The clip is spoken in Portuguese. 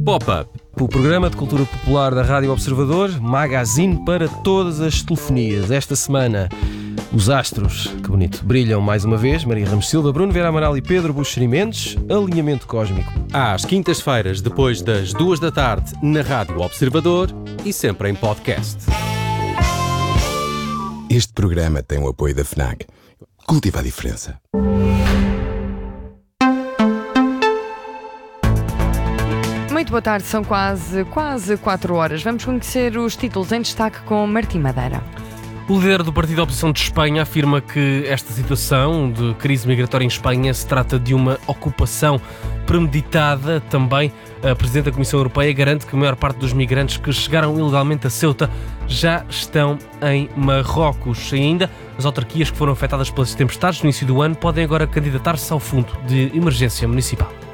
Pop-up, O programa de cultura popular da Rádio Observador, magazine para todas as telefonias. Esta semana, os astros, que bonito, brilham mais uma vez. Maria Ramos Silva, Bruno Vieira Amaral e Pedro Buxeri Mendes. Alinhamento cósmico. às quintas-feiras, depois das 2 da tarde, na Rádio Observador e sempre em podcast. Este programa tem o apoio da FNAC. Cultiva a diferença. Muito boa tarde, são quase 4 horas. Vamos conhecer os títulos em destaque com Martim Madeira. O líder do Partido da Oposição de Espanha afirma que esta situação de crise migratória em Espanha se trata de uma ocupação premeditada. Também a Presidente da Comissão Europeia garante que a maior parte dos migrantes que chegaram ilegalmente a Ceuta já estão em Marrocos. E ainda, as autarquias que foram afetadas pelas tempestades no início do ano podem agora candidatar-se ao Fundo de Emergência Municipal.